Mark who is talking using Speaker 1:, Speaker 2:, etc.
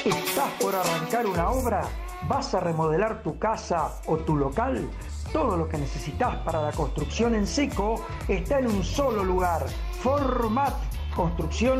Speaker 1: ¿Estás por arrancar una obra? ¿Vas a remodelar tu casa o tu local? Todo lo que necesitas para la construcción en seco está en un solo lugar. Format Construcciones